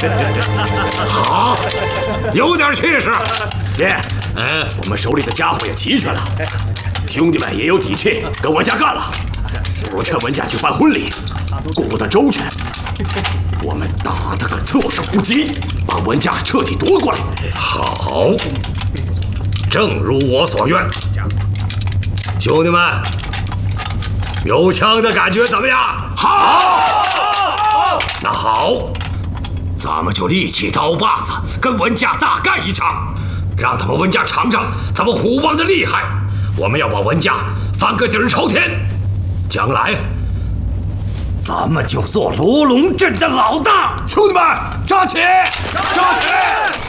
好，有点气势。 爷，我们手里的家伙也齐全了，兄弟们也有底气跟文家干了。不如趁文家举办婚礼，顾得周全，我们打得个措手不及，把文家彻底夺过来。 好，正如我所愿。兄弟们，有枪的感觉怎么样？ 好， 那好，咱们就立起刀把子，跟文家大干一场，让他们文家尝尝咱们虎王的厉害。我们要把文家翻个底儿朝天，将来咱们就做罗龙镇的老大。 兄弟们，站起！站起！